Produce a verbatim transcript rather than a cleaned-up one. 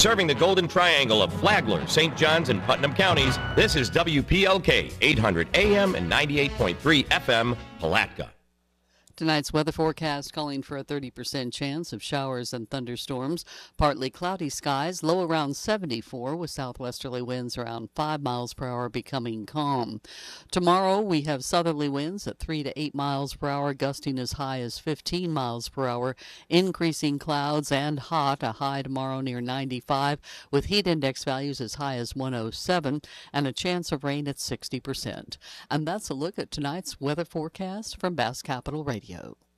Serving the Golden Triangle of Flagler, Saint Johns, and Putnam counties, this is W P L K, eight hundred A M and ninety-eight point three F M, Palatka. Tonight's weather forecast calling for a thirty percent chance of showers and thunderstorms. Partly cloudy skies, low around seventy-four with southwesterly winds around five miles per hour becoming calm. Tomorrow we have southerly winds at three to eight miles per hour, gusting as high as fifteen miles per hour. Increasing clouds and hot, a high tomorrow near ninety-five with heat index values as high as one oh seven and a chance of rain at sixty percent. And that's a look at tonight's weather forecast from Bass Capital Radio.